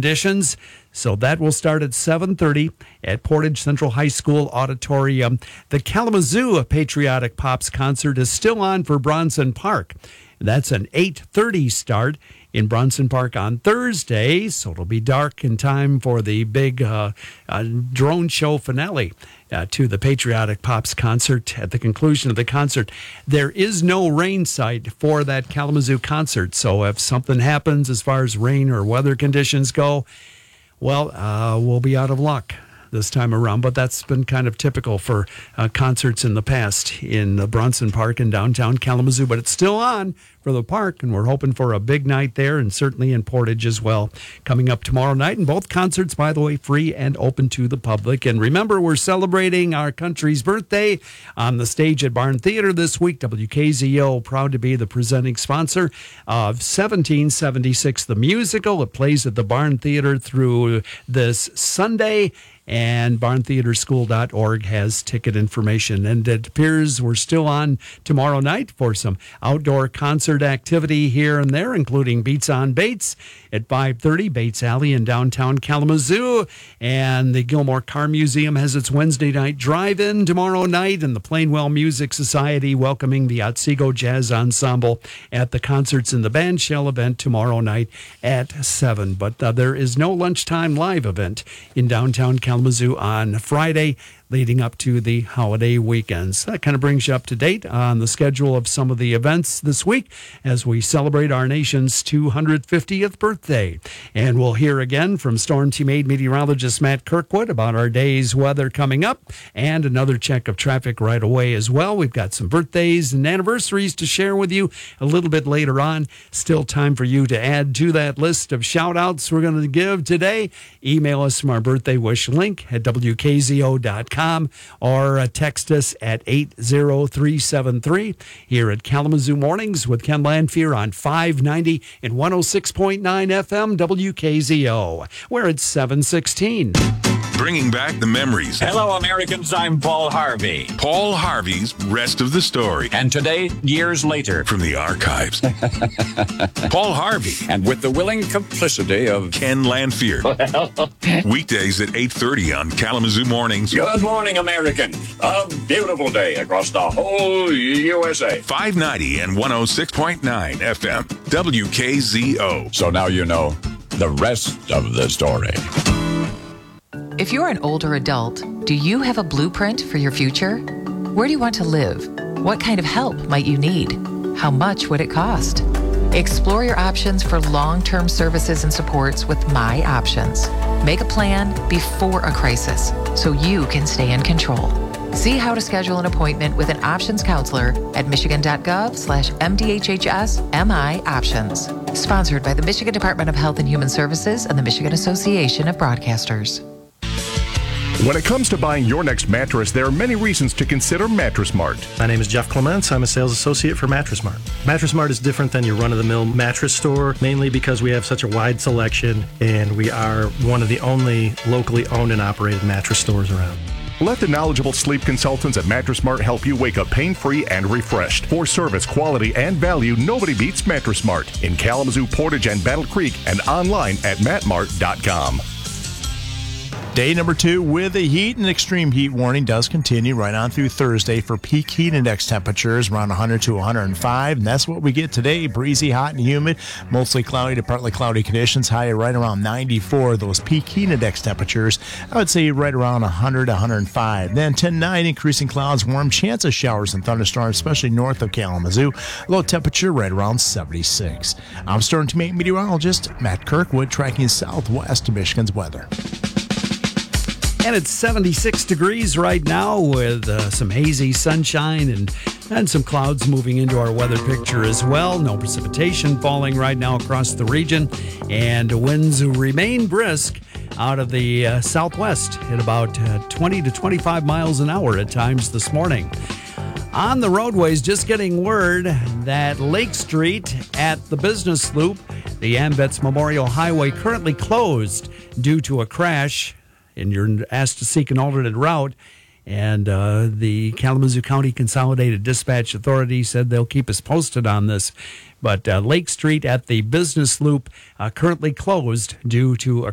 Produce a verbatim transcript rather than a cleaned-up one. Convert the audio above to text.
conditions. So that will start at seven thirty at Portage Central High School Auditorium. The Kalamazoo Patriotic Pops concert is still on for Bronson Park. That's an eight thirty start in Bronson Park on Thursday, so it'll be dark in time for the big uh, uh, drone show finale uh, to the Patriotic Pops concert. At the conclusion of the concert, there is no rain site for that Kalamazoo concert, so if something happens as far as rain or weather conditions go, well, uh, we'll be out of luck this time around, but that's been kind of typical for uh, concerts in the past in uh, Bronson Park in downtown Kalamazoo, but it's still on for the park, and we're hoping for a big night there, and certainly in Portage as well, coming up tomorrow night. And both concerts, by the way, free and open to the public. And remember, we're celebrating our country's birthday on the stage at Barn Theater this week. W K Z O proud to be the presenting sponsor of seventeen seventy-six, the musical. It plays at the Barn Theater through this Sunday, and barn theater school dot org has ticket information. And it appears we're still on tomorrow night for some outdoor concert activity here and there, including Beats on Bates at five thirty, Bates Alley in downtown Kalamazoo. And the Gilmore Car Museum has its Wednesday night drive-in tomorrow night, and the Plainwell Music Society welcoming the Otsego Jazz Ensemble at the Concerts in the Bandshell event tomorrow night at seven. But uh, there is no lunchtime live event in downtown Kalamazoo on Friday, leading up to the holiday weekends. That kind of brings you up to date on the schedule of some of the events this week as we celebrate our nation's two hundred fiftieth birthday. And we'll hear again from Storm Team eight meteorologist Matt Kirkwood about our day's weather coming up, and another check of traffic right away as well. We've got some birthdays and anniversaries to share with you a little bit later on. Still time for you to add to that list of shout-outs we're going to give today. Email us from our birthday wish link at W K Z O dot com. Or uh, text us at eight zero three seven three here at Kalamazoo Mornings with Ken Lanfear on five ninety and one oh six point nine F M W K Z O. We're at seven sixteen. Bringing back the memories. Hello, Americans. I'm Paul Harvey. Paul Harvey's Rest of the Story. And today, years later, from the archives. Paul Harvey. And with the willing complicity of Ken Lanfear. Well. Weekdays at eight thirty on Kalamazoo Mornings. Good morning, American. A beautiful day across the whole U S A. five ninety and one oh six point nine F M W K Z O. So now you know the rest of the story. If you're an older adult, do you have a blueprint for your future? Where do you want to live? What kind of help might you need? How much would it cost? Explore your options for long-term services and supports with My Options. Make a plan before a crisis so you can stay in control. See how to schedule an appointment with an options counselor at michigan.gov slash MDHHS MI Options. Sponsored by the Michigan Department of Health and Human Services and the Michigan Association of Broadcasters. When it comes to buying your next mattress, there are many reasons to consider Mattress Mart. My name is Jeff Clements. I'm a sales associate for Mattress Mart. Mattress Mart is different than your run-of-the-mill mattress store, mainly because we have such a wide selection, and we are one of the only locally owned and operated mattress stores around. Let the knowledgeable sleep consultants at Mattress Mart help you wake up pain-free and refreshed. For service, quality, and value, nobody beats Mattress Mart in Kalamazoo, Portage, and Battle Creek, and online at matt mart dot com. Day number two with the heat and extreme heat warning does continue right on through Thursday for peak heat index temperatures around one hundred to one hundred five. And that's what we get today. Breezy, hot, and humid. Mostly cloudy to partly cloudy conditions. High right around ninety-four. Those peak heat index temperatures, I would say right around one hundred to one hundred five. Then ten nine, increasing clouds, warm chance of showers and thunderstorms, especially north of Kalamazoo. Low temperature right around seventy-six. I'm Storm Team eight meteorologist Matt Kirkwood tracking southwest Michigan's weather. And it's seventy-six degrees right now with uh, some hazy sunshine and, and some clouds moving into our weather picture as well. No precipitation falling right now across the region. And winds remain brisk out of the uh, southwest at about uh, twenty to twenty-five miles an hour at times this morning. On the roadways, just getting word that Lake Street at the Business Loop, the AMVETS Memorial Highway, currently closed due to a crash, and you're asked to seek an alternate route. And uh, the Kalamazoo County Consolidated Dispatch Authority said they'll keep us posted on this. But uh, Lake Street at the Business Loop uh, currently closed due to a